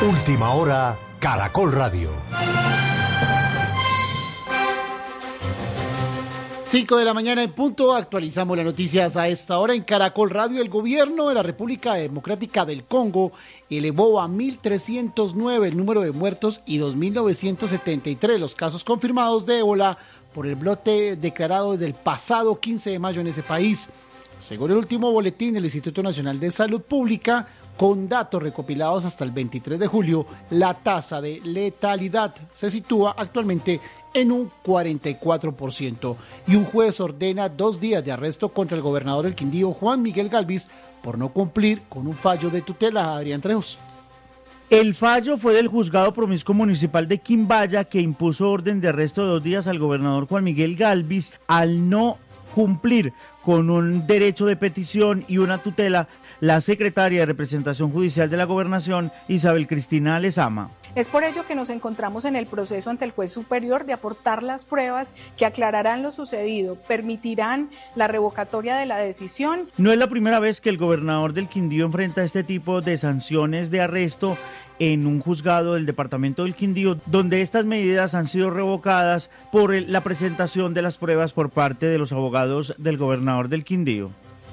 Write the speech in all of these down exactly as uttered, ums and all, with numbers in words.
Última hora, Caracol Radio. cinco de la mañana en punto, actualizamos las noticias a esta hora en Caracol Radio. El gobierno de la República Democrática del Congo elevó a mil trescientos nueve el número de muertos y dos mil novecientos setenta y tres los casos confirmados de ébola por el brote declarado desde el pasado quince de mayo en ese país. Según el último boletín del Instituto Nacional de Salud Pública, con datos recopilados hasta el veintitrés de julio, la tasa de letalidad se sitúa actualmente en un cuarenta y cuatro por ciento. Y un juez ordena dos días de arresto contra el gobernador del Quindío, Juan Miguel Gálvez, por no cumplir con un fallo de tutela. Adrián Trejos. El fallo fue del juzgado promiscuo municipal de Quimbaya, que impuso orden de arresto de dos días al gobernador Juan Miguel Gálvez al no cumplir con un derecho de petición y una tutela. La secretaria de Representación Judicial de la Gobernación, Isabel Cristina Lezama. Es por ello que nos encontramos en el proceso ante el juez superior de aportar las pruebas que aclararán lo sucedido, permitirán la revocatoria de la decisión. No es la primera vez que el gobernador del Quindío enfrenta este tipo de sanciones de arresto en un juzgado del departamento del Quindío, donde estas medidas han sido revocadas por la presentación de las pruebas por parte de los abogados del gobernador del Quindío.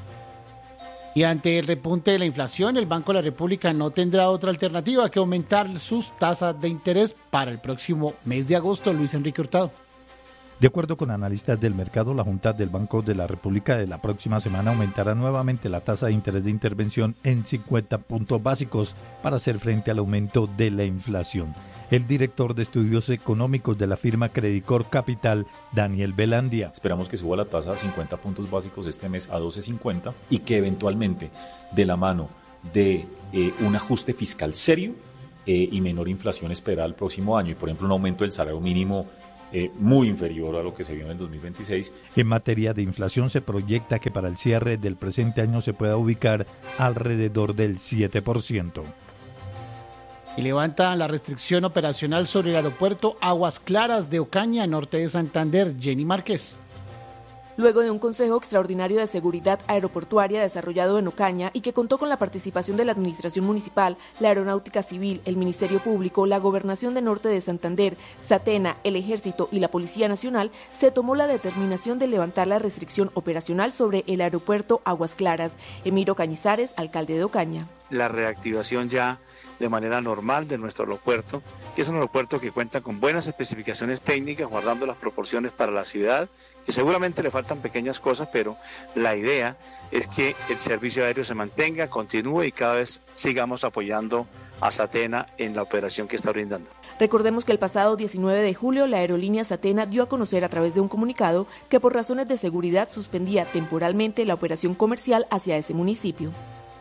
Y ante el repunte de la inflación, el Banco de la República no tendrá otra alternativa que aumentar sus tasas de interés para el próximo mes de agosto. Luis Enrique Hurtado. De acuerdo con analistas del mercado, la Junta del Banco de la República de la próxima semana aumentará nuevamente la tasa de interés de intervención en cincuenta puntos básicos para hacer frente al aumento de la inflación. El director de estudios económicos de la firma Credicor Capital, Daniel Belandia. Esperamos que suba la tasa a cincuenta puntos básicos este mes a doce cincuenta y que eventualmente, de la mano de eh, un ajuste fiscal serio eh, y menor inflación esperada el próximo año, y por ejemplo un aumento del salario mínimo eh, muy inferior a lo que se vio en el dos mil veintiséis. En materia de inflación se proyecta que para el cierre del presente año se pueda ubicar alrededor del siete por ciento. Y levanta la restricción operacional sobre el aeropuerto Aguas Claras de Ocaña, norte de Santander. Jenny Márquez. Luego de un consejo extraordinario de seguridad aeroportuaria desarrollado en Ocaña y que contó con la participación de la Administración Municipal, la Aeronáutica Civil, el Ministerio Público, la Gobernación de Norte de Santander, SATENA, el Ejército y la Policía Nacional, se tomó la determinación de levantar la restricción operacional sobre el aeropuerto Aguas Claras. Emiro Cañizares, alcalde de Ocaña. La reactivación ya de manera normal de nuestro aeropuerto, que es un aeropuerto que cuenta con buenas especificaciones técnicas, guardando las proporciones para la ciudad, que seguramente le faltan pequeñas cosas, pero la idea es que el servicio aéreo se mantenga, continúe y cada vez sigamos apoyando a SATENA en la operación que está brindando. Recordemos que el pasado diecinueve de julio la aerolínea SATENA dio a conocer a través de un comunicado que por razones de seguridad suspendía temporalmente la operación comercial hacia ese municipio.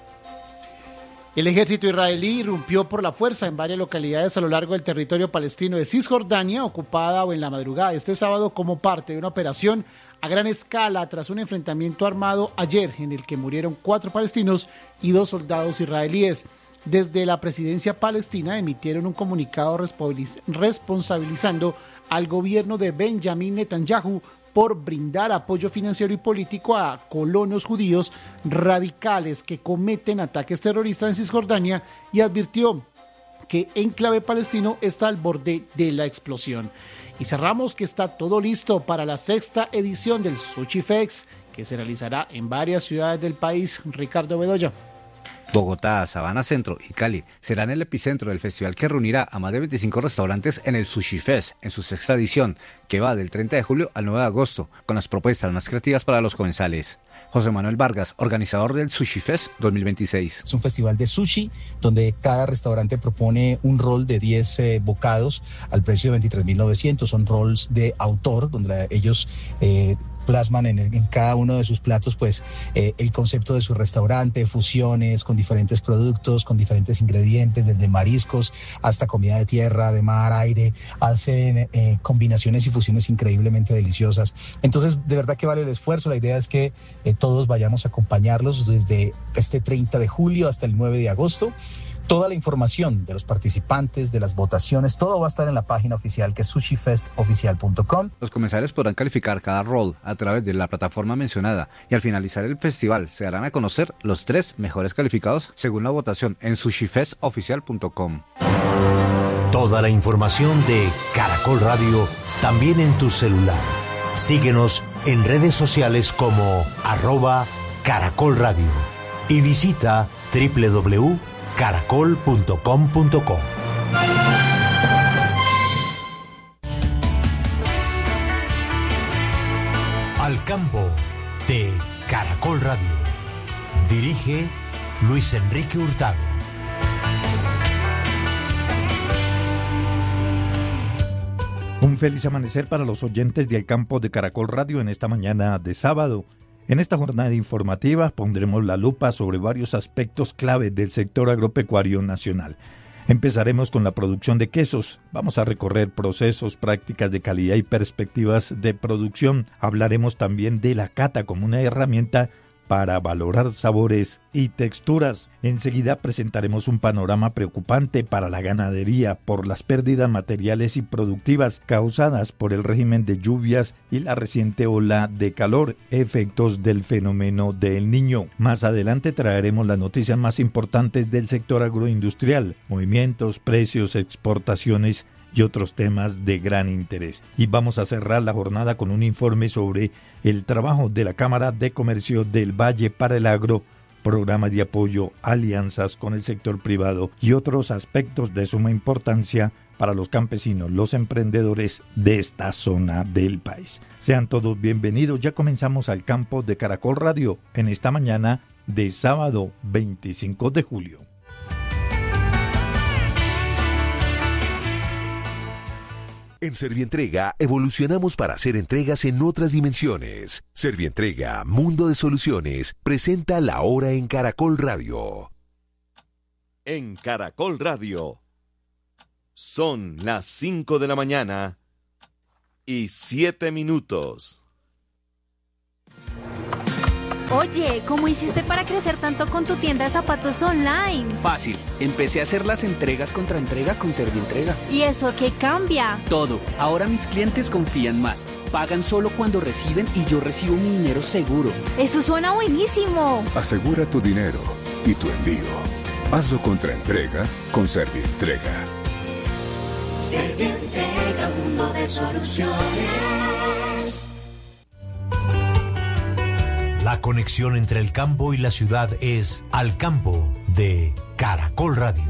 El ejército israelí irrumpió por la fuerza en varias localidades a lo largo del territorio palestino de Cisjordania, ocupada en la madrugada de este sábado como parte de una operación a gran escala tras un enfrentamiento armado ayer en el que murieron cuatro palestinos y dos soldados israelíes. Desde la presidencia palestina emitieron un comunicado responsabilizando al gobierno de Benjamín Netanyahu por brindar apoyo financiero y político a colonos judíos radicales que cometen ataques terroristas en Cisjordania, y advirtió que enclave palestino está al borde de la explosión. Y cerramos que está todo listo para la sexta edición del Sushi Fest, que se realizará en varias ciudades del país. Ricardo Bedoya. Bogotá, Sabana Centro y Cali serán el epicentro del festival que reunirá a más de veinticinco restaurantes en el Sushi Fest, en su sexta edición, que va del treinta de julio al nueve de agosto, con las propuestas más creativas para los comensales. José Manuel Vargas, organizador del Sushi Fest dos mil veintiséis. Es un festival de sushi donde cada restaurante propone un rol de diez eh, bocados al precio de veintitrés mil novecientos. Son roles de autor donde la, ellos eh, plasman en, en cada uno de sus platos pues eh, el concepto de su restaurante, fusiones con diferentes productos, con diferentes ingredientes, desde mariscos hasta comida de tierra, de mar, aire. Hacen eh, combinaciones y fusiones increíblemente deliciosas. Entonces, de verdad que vale el esfuerzo. La idea es que eh, todos vayamos a acompañarlos desde este treinta de julio hasta el nueve de agosto. Toda la información de los participantes, de las votaciones, todo va a estar en la página oficial, que es sushi fest oficial punto com. Los comensales podrán calificar cada rol a través de la plataforma mencionada, y al finalizar el festival se darán a conocer los tres mejores calificados según la votación en sushi fest oficial punto com. Toda la información de Caracol Radio también en tu celular. Síguenos en redes sociales como arroba Caracol Radio y visita doble u doble u doble u punto caracol punto com punto co. Al campo de Caracol Radio. Dirige Luis Enrique Hurtado. Un feliz amanecer para los oyentes de Al Campo de Caracol Radio en esta mañana de sábado. En esta jornada informativa pondremos la lupa sobre varios aspectos clave del sector agropecuario nacional. Empezaremos con la producción de quesos. Vamos a recorrer procesos, prácticas de calidad y perspectivas de producción. Hablaremos también de la cata como una herramienta para valorar sabores y texturas. Enseguida presentaremos un panorama preocupante para la ganadería por las pérdidas materiales y productivas causadas por el régimen de lluvias y la reciente ola de calor, efectos del fenómeno del Niño. Más adelante traeremos las noticias más importantes del sector agroindustrial, movimientos, precios, exportaciones y otros temas de gran interés. Y vamos a cerrar la jornada con un informe sobre el trabajo de la Cámara de Comercio del Valle para el Agro, programa de apoyo, alianzas con el sector privado y otros aspectos de suma importancia para los campesinos, los emprendedores de esta zona del país. Sean todos bienvenidos, ya comenzamos Al Campo de Caracol Radio en esta mañana de sábado veinticinco de julio. En Servientrega evolucionamos para hacer entregas en otras dimensiones. Servientrega, Mundo de Soluciones, presenta La Hora en Caracol Radio. En Caracol Radio son las cinco de la mañana y siete minutos. Oye, ¿cómo hiciste para crecer tanto con tu tienda de zapatos online? Fácil, empecé a hacer las entregas contra entrega con Servientrega. ¿Y eso qué cambia? Todo, ahora mis clientes confían más, pagan solo cuando reciben y yo recibo mi dinero seguro. ¡Eso suena buenísimo! Asegura tu dinero y tu envío. Hazlo contra entrega con Servientrega. Servientrega, mundo de soluciones. La conexión entre el campo y la ciudad es Al Campo de Caracol Radio.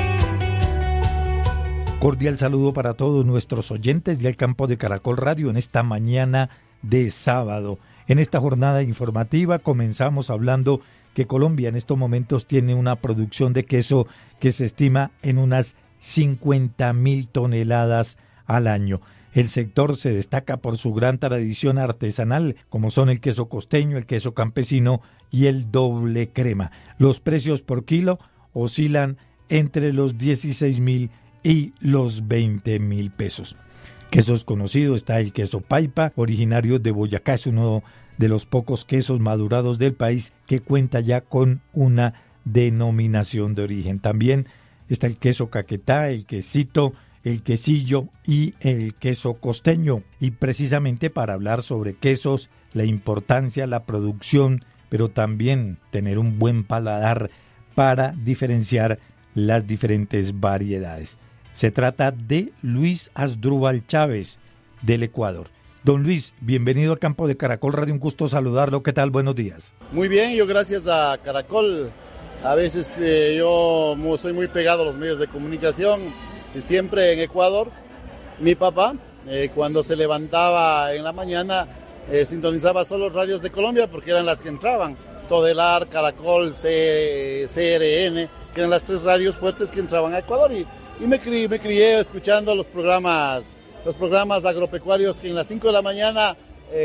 Cordial saludo para todos nuestros oyentes de Al Campo de Caracol Radio en esta mañana de sábado. En esta jornada informativa comenzamos hablando que Colombia en estos momentos tiene una producción de queso que se estima en unas cincuenta mil toneladas al año. El sector se destaca por su gran tradición artesanal, como son el queso costeño, el queso campesino y el doble crema. Los precios por kilo oscilan entre los dieciséis mil y los veinte mil pesos. Quesos conocidos está el queso paipa, originario de Boyacá, es uno de los pocos quesos madurados del país que cuenta ya con una denominación de origen. También está el queso caquetá, el quesito, el quesillo y el queso costeño. Y precisamente para hablar sobre quesos, la importancia, la producción, pero también tener un buen paladar para diferenciar las diferentes variedades. Se trata de Luis Asdrúbal Chávez, del Ecuador. Don Luis, bienvenido al Campo de Caracol Radio, un gusto saludarlo. ¿Qué tal? Buenos días. Muy bien, yo gracias a Caracol. A veces eh, yo soy muy pegado a los medios de comunicación. Siempre en Ecuador, mi papá, eh, cuando se levantaba en la mañana, eh, sintonizaba solo radios de Colombia porque eran las que entraban. Todelar, Caracol, C, C R N, que eran las tres radios fuertes que entraban a Ecuador. Y, y me, crié, me crié escuchando los programas, los programas agropecuarios que en las cinco de la mañana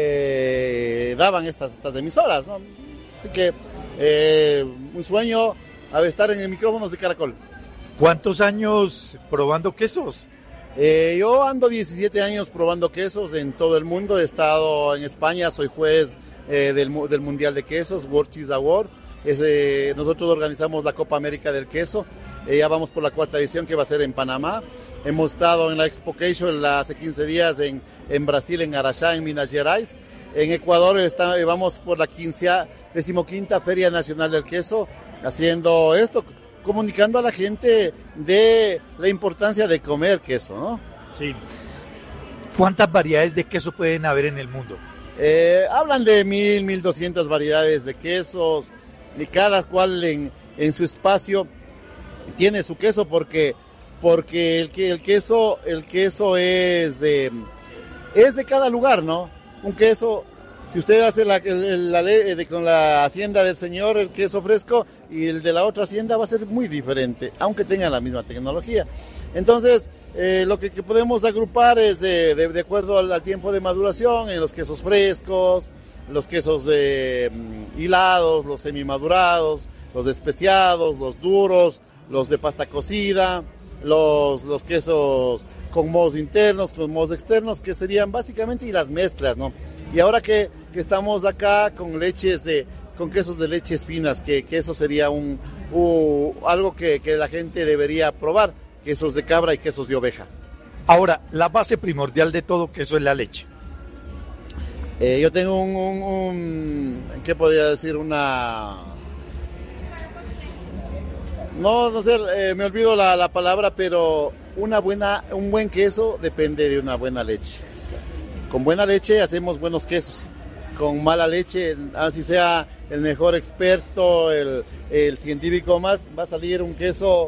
eh, daban estas, estas emisoras, ¿no? Así que eh, un sueño a estar en el micrófonos de Caracol. ¿Cuántos años probando quesos? Eh, yo ando diecisiete años probando quesos en todo el mundo. He estado en España, soy juez eh, del, del Mundial de Quesos, World Cheese Award. Es, eh, nosotros organizamos la Copa América del Queso. Eh, ya vamos por la cuarta edición que va a ser en Panamá. Hemos estado en la Expocation hace quince días en, en Brasil, en Araxá, en Minas Gerais. En Ecuador está, vamos por la quince, decimoquinta Feria Nacional del Queso, haciendo esto comunicando a la gente de la importancia de comer queso, ¿no? Sí. ¿Cuántas variedades de queso pueden haber en el mundo? Eh, hablan de mil, mil doscientas variedades de quesos, y cada cual en, en su espacio tiene su queso porque, porque el, el queso, el queso es, eh, es de cada lugar, ¿no? Un queso, si usted hace la, la, la, con la hacienda del señor, el queso fresco, y el de la otra hacienda va a ser muy diferente, aunque tengan la misma tecnología. Entonces, eh, lo que, que podemos agrupar es eh, de, de acuerdo al, al tiempo de maduración, en los quesos frescos, los quesos eh, hilados, los semimadurados, los especiados, los duros, los de pasta cocida, los, los quesos con mohos internos, con mohos externos, que serían básicamente y las mezclas, ¿no? Y ahora que, que estamos acá con leches de, con quesos de leches finas, que, que eso sería un, un algo que, que la gente debería probar, quesos de cabra y quesos de oveja. Ahora, la base primordial de todo queso es la leche. Eh, yo tengo un, un, un, ¿qué podría decir? Una... No, no sé, eh, me olvido la, la palabra, pero una buena, un buen queso depende de una buena leche. Con buena leche hacemos buenos quesos. Con mala leche, así sea el mejor experto, el, el científico más, va a salir un queso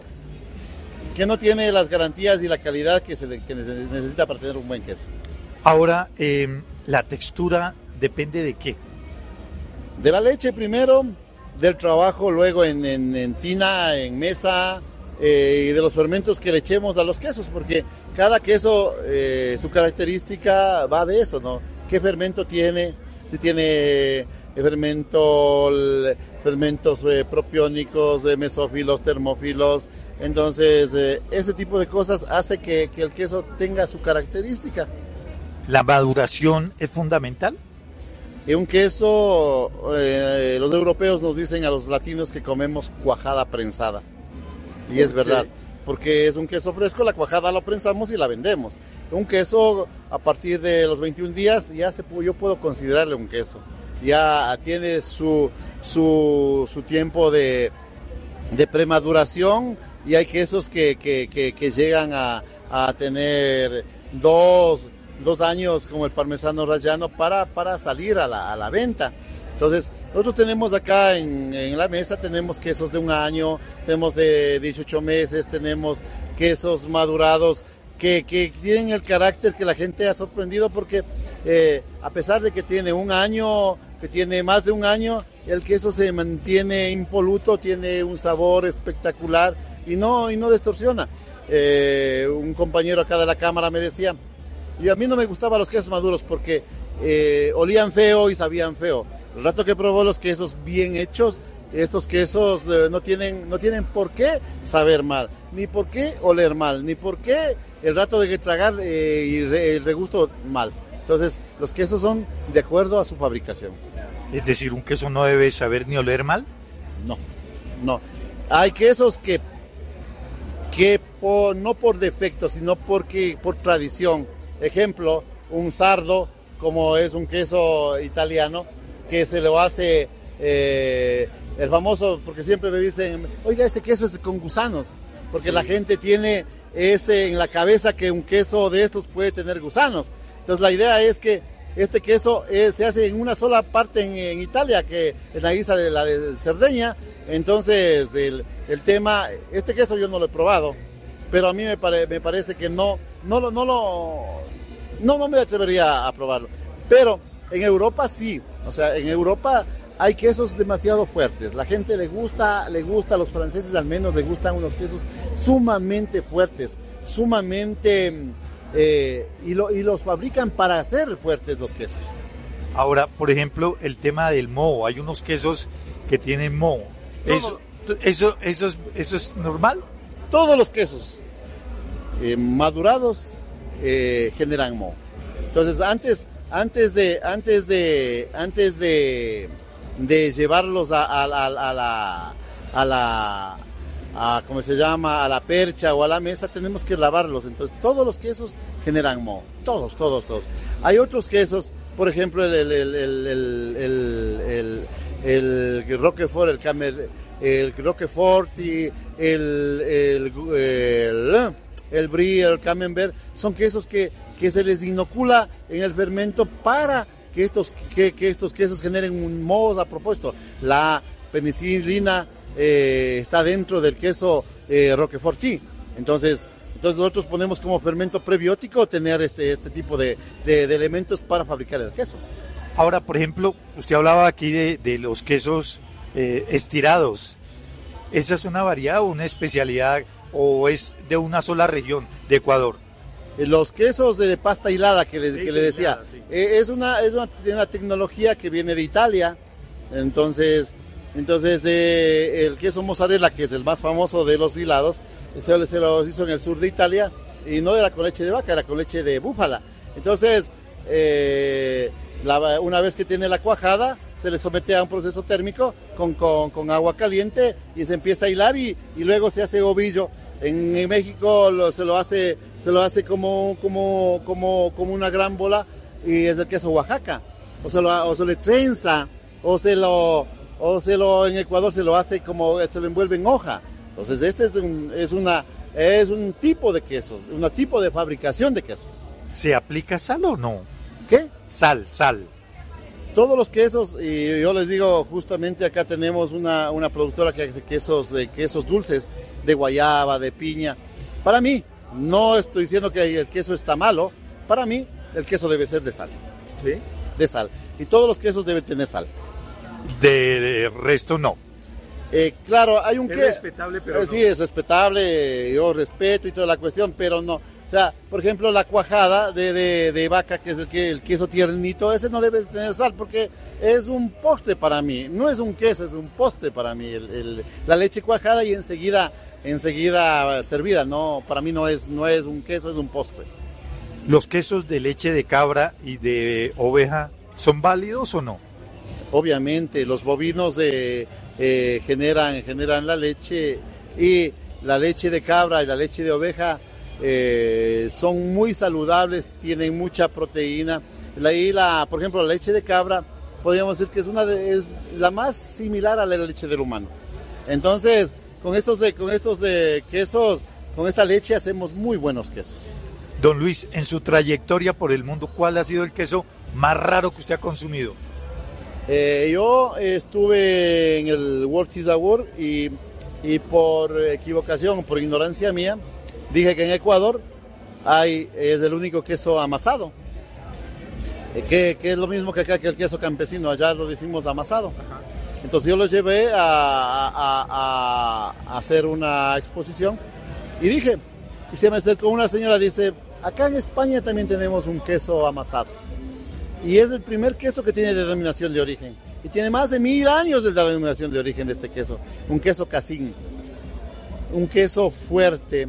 que no tiene las garantías y la calidad que se, que se necesita para tener un buen queso. Ahora, eh, la textura depende de qué. De la leche primero, del trabajo luego en, en, en tina, en mesa, eh, y de los fermentos que le echemos a los quesos, porque cada queso, eh, su característica va de eso, ¿no? ¿Qué fermento tiene? Si tiene fermento, fermentos eh, propiónicos, eh, mesófilos, termófilos. Entonces, eh, ese tipo de cosas hace que, que el queso tenga su característica. ¿La maduración es fundamental? Y un queso, eh, los europeos nos dicen a los latinos que comemos cuajada prensada. Y es verdad, porque es un queso fresco, la cuajada la prensamos y la vendemos. Un queso, a partir de los veintiún días, ya se, yo puedo considerarle un queso. Ya tiene su, su, su tiempo de, de premaduración, y hay quesos que, que, que, que llegan a, a tener dos, dos años, como el parmesano rallano, para, para salir a la, a la venta. Entonces, nosotros tenemos acá en, en la mesa, tenemos quesos de un año, tenemos de dieciocho meses, tenemos quesos madurados que, que tienen el carácter que la gente ha sorprendido, porque eh, a pesar de que tiene un año, que tiene más de un año, el queso se mantiene impoluto, tiene un sabor espectacular y no, y no distorsiona. Eh, un compañero acá de la cámara me decía, y a mí no me gustaban los quesos maduros porque eh, olían feo y sabían feo. El rato que probó los quesos bien hechos, estos quesos eh, no tienen, no tienen por qué saber mal, ni por qué oler mal, ni por qué el rato de tragar eh, y re, el regusto mal. Entonces, los quesos son de acuerdo a su fabricación. Es decir, ¿un queso no debe saber ni oler mal? No, no. Hay quesos que, que por, no por defecto, sino porque por tradición. Ejemplo, un sardo, como es un queso italiano, que se lo hace eh, el famoso, porque siempre me dicen, oiga, ese queso es con gusanos, porque sí. La gente tiene ese en la cabeza que un queso de estos puede tener gusanos. Entonces la idea es que este queso eh, se hace en una sola parte en, en Italia, que es la isla de la de Cerdeña. Entonces el, el tema, este queso yo no lo he probado, pero a mí me, pare, me parece que no, no lo, no lo, no, no me atrevería a probarlo. Pero en Europa sí, o sea, en Europa hay quesos demasiado fuertes. La gente le gusta, le gusta, a los franceses al menos les gustan unos quesos sumamente fuertes, sumamente, eh, y, lo, y los fabrican para hacer fuertes los quesos. Ahora, por ejemplo, el tema del moho, hay unos quesos que tienen moho. Eso, eso, eso, es, ¿Eso es normal? Todos los quesos eh, madurados eh, generan moho. Entonces, antes, antes de, antes de, antes de, de llevarlos a, a, a, a la, a la, a, ¿cómo se llama? A la percha o a la mesa, tenemos que lavarlos. Entonces, todos los quesos generan moho. Todos, todos, todos. Hay otros quesos, por ejemplo, el, el, el, el, el, el, el, el Roquefort, el, Camer, el Roquefort, y el, el, el, el Brie, el Camembert, son quesos que, que se les inocula en el fermento para que estos, que, que estos quesos generen un moho a propósito. La penicilina eh, está dentro del queso eh, Roquefort. Entonces, entonces nosotros ponemos como fermento prebiótico tener este, este tipo de, de, de elementos para fabricar el queso. Ahora, por ejemplo, usted hablaba aquí de, de los quesos eh, estirados. ¿Esa es una variedad o una especialidad o es de una sola región de Ecuador? Los quesos de pasta hilada que le, Sí, que sí, le decía, hilada, sí. eh, es, una, es una, una tecnología que viene de Italia. Entonces, entonces eh, el queso mozzarella, que es el más famoso de los hilados, se, se los hizo en el sur de Italia, y no era con leche de vaca, era con leche de búfala. Entonces, eh, la, una vez que tiene la cuajada, se le somete a un proceso térmico con, con, con agua caliente y se empieza a hilar, y, y luego se hace ovillo. En, en México lo, se lo hace, se lo hace como, como, como, como una gran bola, y es el queso Oaxaca. O se lo, o se le trenza, o se lo, o se lo, en Ecuador se lo hace como, se lo envuelve en hoja. Entonces este es un, es una, es un tipo de queso, un tipo de fabricación de queso. ¿Se aplica sal o no? ¿Qué? Sal, sal. Todos los quesos, y yo les digo, justamente acá tenemos una, una productora que hace quesos, eh, quesos dulces, de guayaba, de piña. Para mí, no estoy diciendo que el queso está malo, para mí el queso debe ser de sal. ¿Sí? De sal. Y todos los quesos deben tener sal. De, de resto no. Eh, claro, hay un Es que... respetable, pero eh, no. Sí, es respetable, yo respeto y toda la cuestión, pero no. O sea, por ejemplo, la cuajada de, de, de vaca, que es el, que, el queso tiernito, ese no debe tener sal porque es un postre para mí. No es un queso, es un postre para mí. El, el, la leche cuajada y enseguida, enseguida servida. No, para mí no es, no es un queso, es un postre. ¿Los quesos de leche de cabra y de oveja son válidos o no? Obviamente, los bovinos eh, eh, generan, generan la leche, y la leche de cabra y la leche de oveja eh, son muy saludables, tienen mucha proteína. La, y la, por ejemplo, la leche de cabra podríamos decir que es, una de, es la más similar a la leche del humano. Entonces, con estos, de, con estos de quesos, con esta leche hacemos muy buenos quesos. Don Luis, en su trayectoria por el mundo, ¿cuál ha sido el queso más raro que usted ha consumido? Eh, yo estuve en el World Cheese Award y, y por equivocación, por ignorancia mía, dije que en Ecuador hay, es el único queso amasado, eh, que, que es lo mismo que acá, que el queso campesino, allá lo decimos amasado. Ajá. Entonces yo lo llevé a, a, a, a hacer una exposición y dije, y se me acercó una señora, dice, acá en España también tenemos un queso amasado. Y es el primer queso que tiene denominación de origen. Y tiene más de mil años de la denominación de origen de este queso. Un queso casín. Un queso fuerte.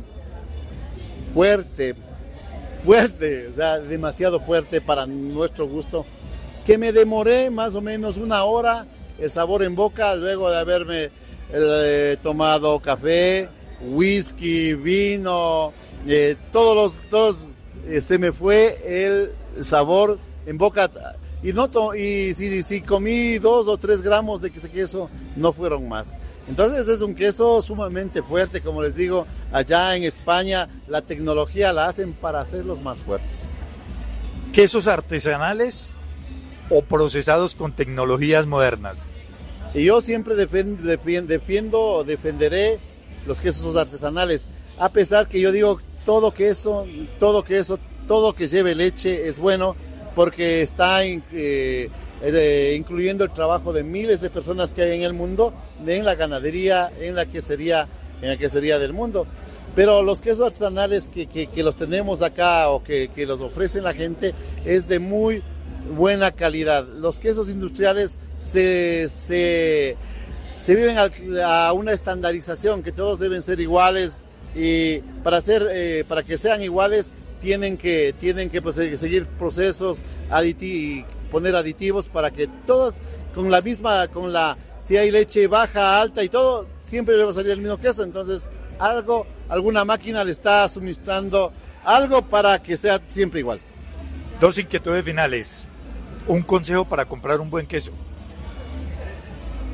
Fuerte. Fuerte. O sea, demasiado fuerte para nuestro gusto. Que me demoré más o menos una hora el sabor en boca luego de haberme eh, tomado café, whisky, vino, eh, todos los... Todos, eh, se me fue el sabor en boca, y no to y si, si comí dos o tres gramos de ese queso, no fueron más. Entonces es un queso sumamente fuerte, como les digo, allá en España la tecnología la hacen para hacerlos más fuertes. ¿Quesos artesanales o procesados con tecnologías modernas? Y yo siempre defiendo, defiendo, defenderé los quesos artesanales, a pesar que yo digo todo queso, todo queso, todo que lleve leche es bueno, porque está eh, eh, incluyendo el trabajo de miles de personas que hay en el mundo, en la ganadería, en la quesería, en la quesería del mundo. Pero los quesos artesanales que, que, que los tenemos acá o que, que los ofrecen la gente es de muy buena calidad. Los quesos industriales se, se, se viven a, a una estandarización, que todos deben ser iguales, y para, ser, eh, para que sean iguales tienen que, tienen que pues, seguir procesos, aditi poner aditivos para que todos con la misma, con la, si hay leche baja, alta y todo, siempre le va a salir el mismo queso. Entonces algo, alguna máquina le está suministrando algo para que sea siempre igual. Dos inquietudes finales. Un consejo para comprar un buen queso.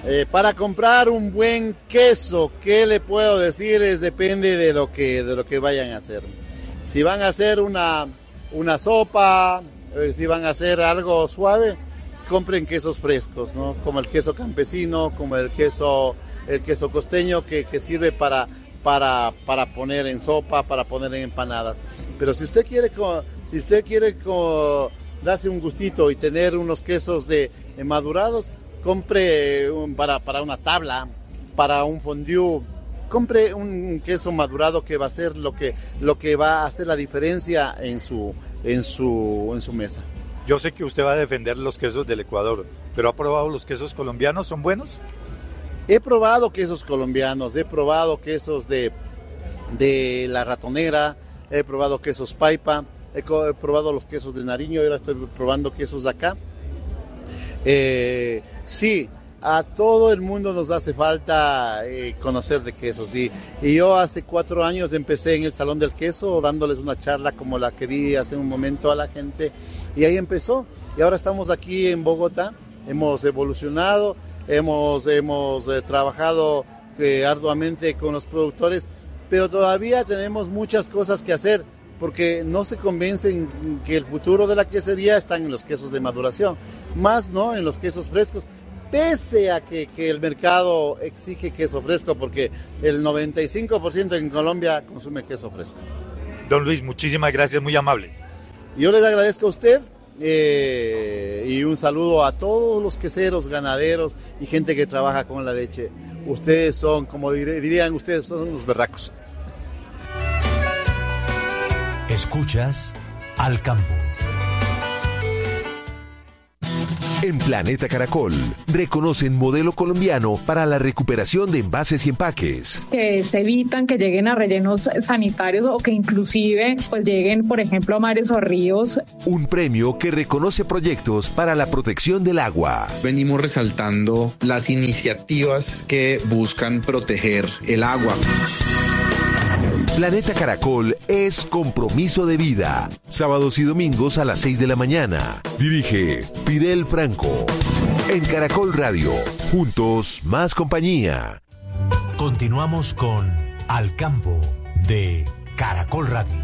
Eh, para comprar un buen queso, ¿qué le puedo decir? Es depende de lo que, de lo que vayan a hacer. Si van a hacer una, una sopa, eh, si van a hacer algo suave, compren quesos frescos, ¿no? Como el queso campesino, como el queso, el queso costeño que, que sirve para, para, para poner en sopa, para poner en empanadas. Pero si usted quiere, si usted quiere darse un gustito y tener unos quesos de, de madurados, compre un, para, para una tabla, para un fondue, compre un queso madurado que va a ser lo que, lo que va a hacer la diferencia en su, en su, en su mesa. Yo sé que usted va a defender los quesos del Ecuador, pero ¿ha probado los quesos colombianos? ¿Son buenos? He probado quesos colombianos, he probado quesos de, de La Ratonera, he probado quesos Paipa, he, he probado los quesos de Nariño y ahora estoy probando quesos de acá. Eh, sí, a todo el mundo nos hace falta eh, conocer de quesos y, y yo hace cuatro años empecé en el Salón del Queso dándoles una charla como la que vi hace un momento a la gente y ahí empezó y ahora estamos aquí en Bogotá, hemos evolucionado, hemos, hemos eh, trabajado eh, arduamente con los productores, pero todavía tenemos muchas cosas que hacer porque no se convencen que el futuro de la quesería está en los quesos de maduración, más no en los quesos frescos, pese a que, que el mercado exige queso fresco, porque el noventa y cinco por ciento en Colombia consume queso fresco. Don Luis, muchísimas gracias, muy amable. Yo les agradezco a usted eh, y un saludo a todos los queseros, ganaderos y gente que trabaja con la leche. Ustedes son, como dirían ustedes, son unos berracos. Escuchas Al Campo. En Planeta Caracol reconocen modelo colombiano para la recuperación de envases y empaques. Que se evitan que lleguen a rellenos sanitarios o que inclusive pues lleguen, por ejemplo, a mares o ríos. Un premio que reconoce proyectos para la protección del agua. Venimos resaltando las iniciativas que buscan proteger el agua. Planeta Caracol es compromiso de vida. Sábados y domingos a las seis de la mañana. Dirige Fidel Franco. En Caracol Radio. Juntos, más compañía. Continuamos con Al Campo de Caracol Radio.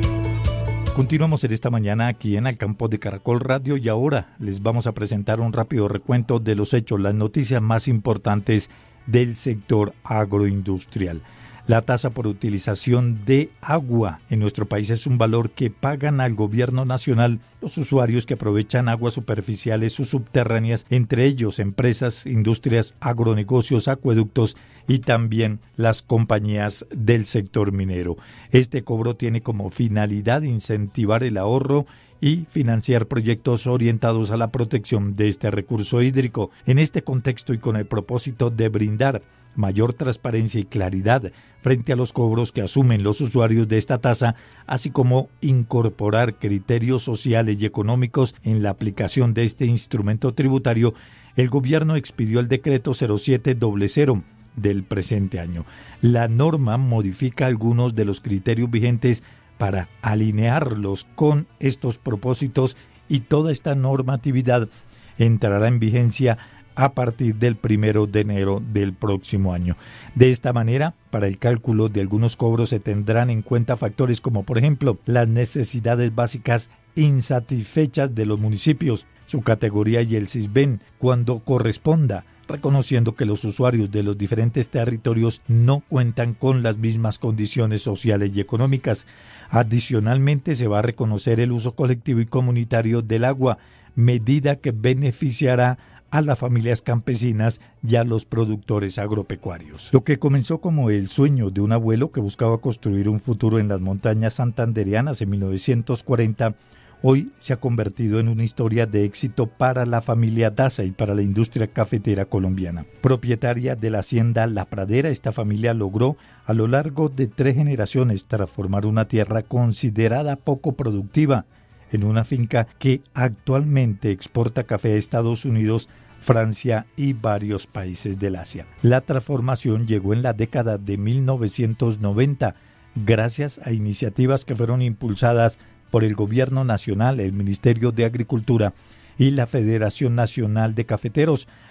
Continuamos en esta mañana aquí en Al Campo de Caracol Radio y ahora les vamos a presentar un rápido recuento de los hechos, las noticias más importantes del sector agroindustrial. La tasa por utilización de agua en nuestro país es un valor que pagan al gobierno nacional los usuarios que aprovechan aguas superficiales o subterráneas, entre ellos empresas, industrias, agronegocios, acueductos y también las compañías del sector minero. Este cobro tiene como finalidad incentivar el ahorro y financiar proyectos orientados a la protección de este recurso hídrico. En este contexto y con el propósito de brindar mayor transparencia y claridad frente a los cobros que asumen los usuarios de esta tasa, así como incorporar criterios sociales y económicos en la aplicación de este instrumento tributario, el gobierno expidió el decreto cero siete cero cero del presente año. La norma modifica algunos de los criterios vigentes para alinearlos con estos propósitos y toda esta normatividad entrará en vigencia a partir del primero de enero del próximo año. De esta manera, para el cálculo de algunos cobros se tendrán en cuenta factores como, por ejemplo, las necesidades básicas insatisfechas de los municipios, su categoría y el SISBEN, cuando corresponda, reconociendo que los usuarios de los diferentes territorios no cuentan con las mismas condiciones sociales y económicas. Adicionalmente, se va a reconocer el uso colectivo y comunitario del agua, medida que beneficiará a las familias campesinas y a los productores agropecuarios. Lo que comenzó como el sueño de un abuelo que buscaba construir un futuro en las montañas santandereanas en mil novecientos cuarenta, hoy se ha convertido en una historia de éxito para la familia Daza y para la industria cafetera colombiana. Propietaria de la hacienda La Pradera, esta familia logró a lo largo de tres generaciones transformar una tierra considerada poco productiva en una finca que actualmente exporta café a Estados Unidos, Francia y varios países del Asia. La transformación llegó en la década de mil novecientos noventa, gracias a iniciativas que fueron impulsadas por el Gobierno Nacional, el Ministerio de Agricultura y la Federación Nacional de Cafeteros,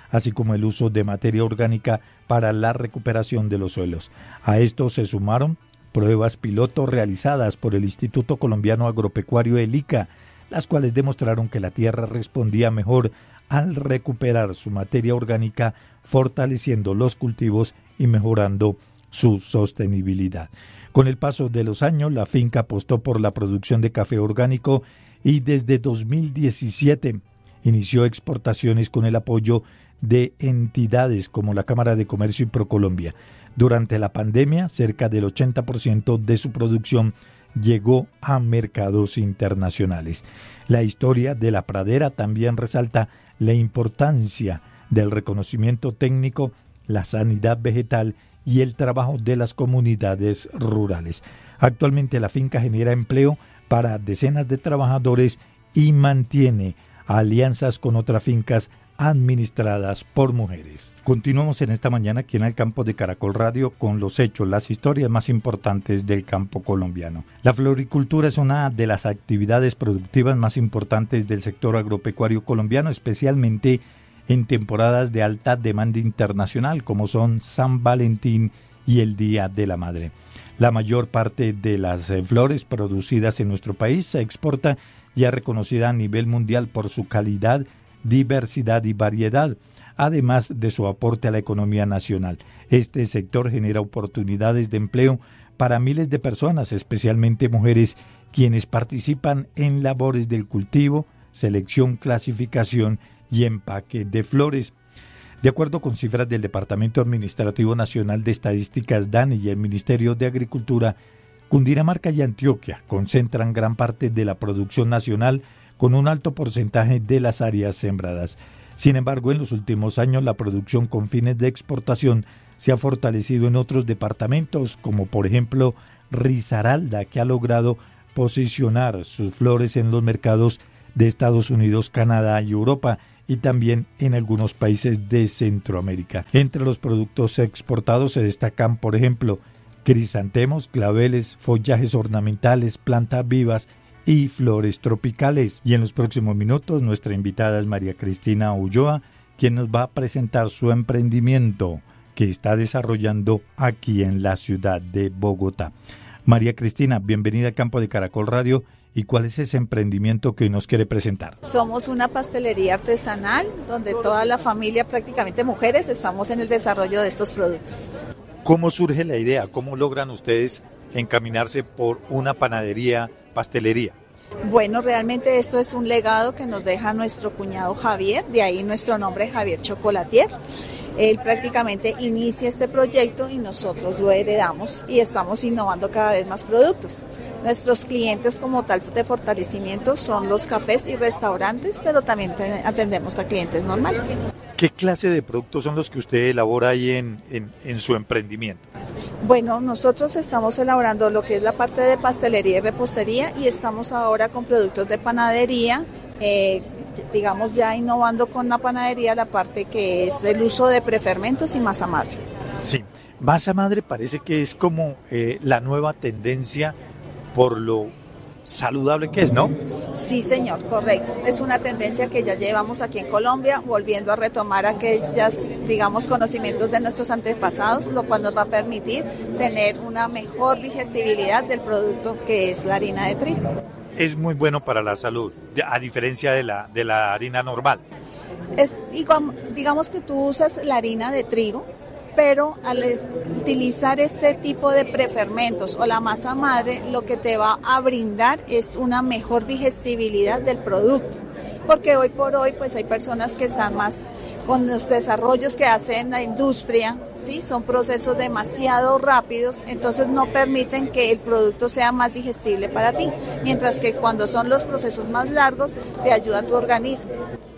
así como el uso de materia orgánica para la recuperación de los suelos. A esto se sumaron pruebas piloto realizadas por el Instituto Colombiano Agropecuario el ICA, las cuales demostraron que la tierra respondía mejor al recuperar su materia orgánica, fortaleciendo los cultivos y mejorando su sostenibilidad. Con el paso de los años, la finca apostó por la producción de café orgánico y desde dos mil diecisiete inició exportaciones con el apoyo de entidades como la Cámara de Comercio y Procolombia. Durante la pandemia, cerca del ochenta por ciento de su producción llegó a mercados internacionales. La historia de la pradera también resalta la importancia del reconocimiento técnico, la sanidad vegetal y el trabajo de las comunidades rurales. Actualmente la finca genera empleo para decenas de trabajadores y mantiene alianzas con otras fincas administradas por mujeres. Continuamos en esta mañana aquí en el campo de Caracol Radio con los hechos, las historias más importantes del campo colombiano. La floricultura es una de las actividades productivas más importantes del sector agropecuario colombiano, especialmente en temporadas de alta demanda internacional como son San Valentín y el Día de la Madre. La mayor parte de las flores producidas en nuestro país se exporta ya reconocida a nivel mundial por su calidad, diversidad y variedad, además de su aporte a la economía nacional. Este sector genera oportunidades de empleo para miles de personas, especialmente mujeres, quienes participan en labores del cultivo, selección, clasificación y empaque de flores. De acuerdo con cifras del Departamento Administrativo Nacional de Estadísticas DANE y el Ministerio de Agricultura, Cundinamarca y Antioquia concentran gran parte de la producción nacional con un alto porcentaje de las áreas sembradas. Sin embargo, en los últimos años la producción con fines de exportación se ha fortalecido en otros departamentos, como por ejemplo Risaralda, que ha logrado posicionar sus flores en los mercados de Estados Unidos, Canadá y Europa, y también en algunos países de Centroamérica. Entre los productos exportados se destacan, por ejemplo, crisantemos, claveles, follajes ornamentales, plantas vivas y flores tropicales. Y en los próximos minutos nuestra invitada es María Cristina Ulloa, quien nos va a presentar su emprendimiento que está desarrollando aquí en la ciudad de Bogotá. María Cristina, bienvenida al campo de Caracol Radio. ¿Y cuál es ese emprendimiento que hoy nos quiere presentar? Somos una pastelería artesanal donde toda la familia, prácticamente mujeres, estamos en el desarrollo de estos productos. ¿Cómo surge la idea? ¿Cómo logran ustedes encaminarse por una panadería, pastelería? Bueno, realmente esto es un legado que nos deja nuestro cuñado Javier, de ahí nuestro nombre Javier Chocolatier. Él prácticamente inicia este proyecto y nosotros lo heredamos y estamos innovando cada vez más productos. Nuestros clientes como tal de fortalecimiento son los cafés y restaurantes, pero también atendemos a clientes normales. ¿Qué clase de productos son los que usted elabora ahí en, en, en su emprendimiento? Bueno, nosotros estamos elaborando lo que es la parte de pastelería y repostería y estamos ahora con productos de panadería, eh, digamos ya innovando con la panadería la parte que es el uso de prefermentos y masa madre. Sí, masa madre parece que es como eh, la nueva tendencia por lo saludable que es, ¿no? Sí, señor, correcto. Es una tendencia que ya llevamos aquí en Colombia, volviendo a retomar aquellos, digamos, conocimientos de nuestros antepasados, lo cual nos va a permitir tener una mejor digestibilidad del producto que es la harina de trigo. Es muy bueno para la salud, a diferencia de la, de la harina normal. Es, digamos que tú usas la harina de trigo, pero al utilizar este tipo de prefermentos o la masa madre, lo que te va a brindar es una mejor digestibilidad del producto. Porque hoy por hoy pues hay personas que están más con los desarrollos que hace en la industria, ¿sí? Son procesos demasiado rápidos, entonces no permiten que el producto sea más digestible para ti, mientras que cuando son los procesos más largos te ayuda a tu organismo.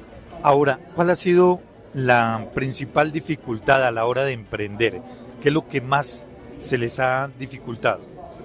Ahora, ¿cuál ha sido la principal dificultad a la hora de emprender? ¿Qué es lo que más se les ha dificultado?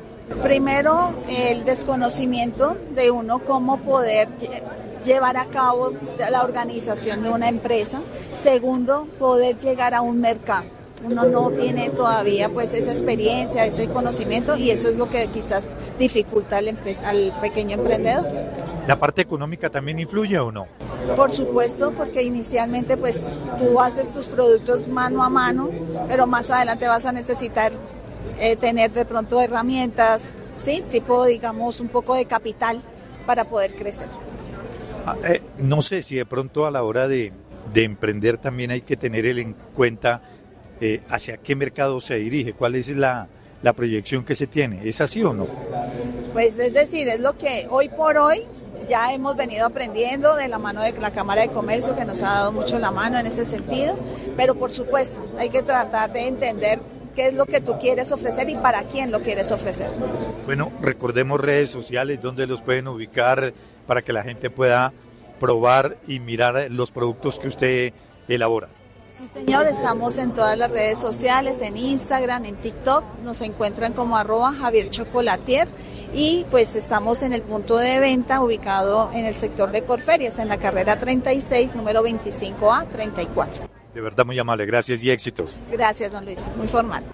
Primero, el desconocimiento de uno cómo poder llevar a cabo la organización de una empresa. Segundo, poder llegar a un mercado. Uno no tiene todavía pues esa experiencia, ese conocimiento y eso es lo que quizás dificulta al, empre- al pequeño emprendedor. ¿La parte económica también influye o no? Por supuesto, porque inicialmente pues tú haces tus productos mano a mano, pero más adelante vas a necesitar eh, tener de pronto herramientas, ¿sí? Tipo, digamos, un poco de capital para poder crecer. Ah, eh, no sé si de pronto a la hora de, de emprender también hay que tener en cuenta eh, hacia qué mercado se dirige, cuál es la, la proyección que se tiene. ¿Es así o no? Pues es decir, es lo que hoy por hoy ya hemos venido aprendiendo de la mano de la Cámara de Comercio, que nos ha dado mucho la mano en ese sentido, pero por supuesto hay que tratar de entender qué es lo que tú quieres ofrecer y para quién lo quieres ofrecer. Bueno, recordemos redes sociales donde los pueden ubicar para que la gente pueda probar y mirar los productos que usted elabora. Sí, señor, estamos en todas las redes sociales, en Instagram, en TikTok, nos encuentran como arroba Javier Chocolatier y pues estamos en el punto de venta ubicado en el sector de Corferias, en la carrera treinta y seis, número veinticinco A treinta y cuatro. De verdad muy amable, gracias y éxitos. Gracias, don Luis, muy formal.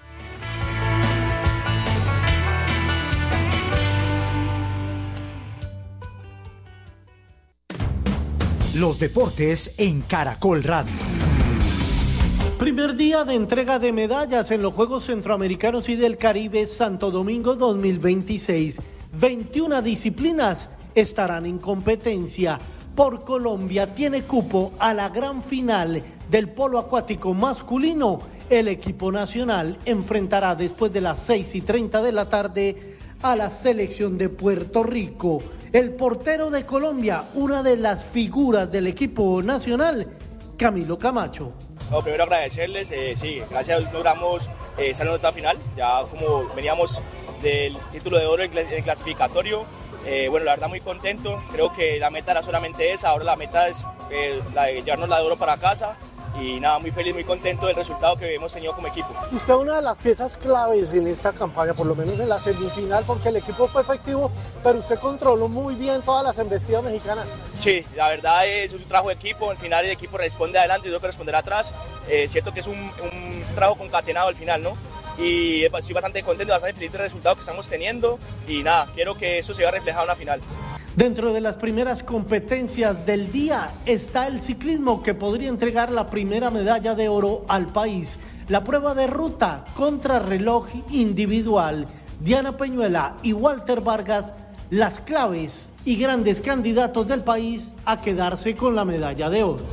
Los deportes en Caracol Radio. Primer día de entrega de medallas en los Juegos Centroamericanos y del Caribe Santo Domingo dos mil veintiséis. veintiuna disciplinas estarán en competencia. Por Colombia tiene cupo a la gran final del polo acuático masculino. El equipo nacional enfrentará después de las seis y treinta de la tarde a la selección de Puerto Rico. El portero de Colombia, una de las figuras del equipo nacional, Camilo Camacho. No, primero agradecerles, eh, sí, gracias a Dios logramos eh, estar en otra final, ya como veníamos del título de oro en el clasificatorio, eh, bueno, la verdad muy contento, creo que la meta era solamente esa, ahora la meta es eh, la de llevarnos la de oro para casa y nada, muy feliz, muy contento del resultado que hemos tenido como equipo. Usted es una de las piezas claves en esta campaña, por lo menos en la semifinal, porque el equipo fue efectivo, pero usted controló muy bien todas las embestidas mexicanas. Sí, la verdad es un trabajo de equipo, al final el equipo responde adelante y yo tengo que responder atrás, eh, siento que es un, un trabajo concatenado al final, ¿no? Y estoy bastante contento, bastante feliz del resultado que estamos teniendo y nada, quiero que eso se vea reflejado en la final. Dentro de las primeras competencias del día está el ciclismo, que podría entregar la primera medalla de oro al país. La prueba de ruta contrarreloj individual. Diana Peñuela y Walter Vargas, las claves y grandes candidatos del país a quedarse con la medalla de oro.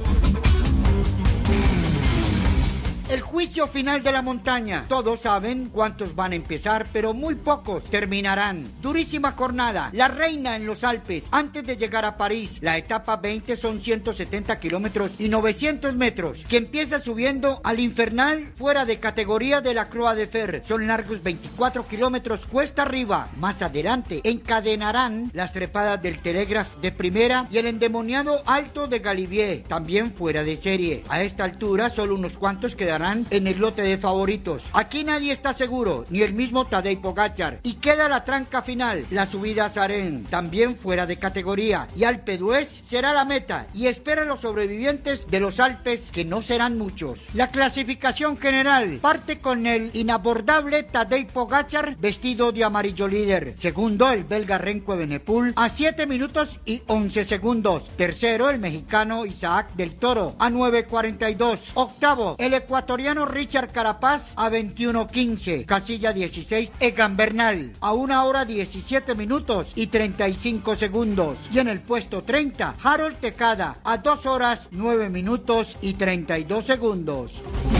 El juicio final de la montaña. Todos saben cuántos van a empezar, pero muy pocos terminarán. Durísima jornada. La reina en los Alpes, antes de llegar a París. La etapa veinte son ciento setenta kilómetros y novecientos metros, que empieza subiendo al infernal fuera de categoría de la Croix de Fer. Son largos veinticuatro kilómetros cuesta arriba. Más adelante encadenarán las trepadas del Telegraph de primera y el endemoniado Alto de Galibier, también fuera de serie. A esta altura solo unos cuantos quedarán en el lote de favoritos. Aquí nadie está seguro, ni el mismo Tadej Pogačar. Y queda la tranca final, la subida a Sarén, también fuera de categoría. Y Alpe d'Huez será la meta y espera a los sobrevivientes de los Alpes, que no serán muchos. La clasificación general parte con el inabordable Tadej Pogačar, vestido de amarillo líder. Segundo, el belga Remco Evenepoel a siete minutos y once segundos. Tercero, el mexicano Isaac del Toro a nueve cuarenta y dos. Octavo, el ecuatoriano Richard Carapaz a veintiuno quince. Casilla dieciséis, Egan Bernal a una hora diecisiete minutos y treinta y cinco segundos. Y en el puesto treinta, Harold Tejada a dos horas nueve minutos y treinta y dos segundos.